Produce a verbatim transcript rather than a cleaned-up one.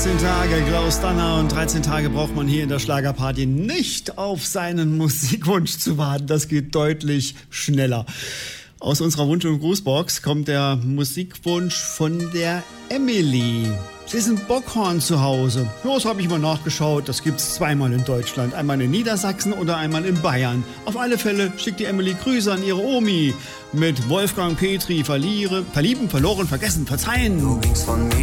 dreizehn Tage, Klaus Danner, und dreizehn Tage braucht man hier in der Schlagerparty nicht auf seinen Musikwunsch zu warten. Das geht deutlich schneller. Aus unserer Wunsch- und Grußbox kommt der Musikwunsch von der Emily. Sie ist in Bockhorn zu Hause. Ja, das habe ich mal nachgeschaut. Das gibt es zweimal in Deutschland. Einmal in Niedersachsen oder einmal in Bayern. Auf alle Fälle schickt die Emily Grüße an ihre Omi. Mit Wolfgang Petri, verliere, verlieben, verloren, vergessen, verzeihen. Du gingst von mir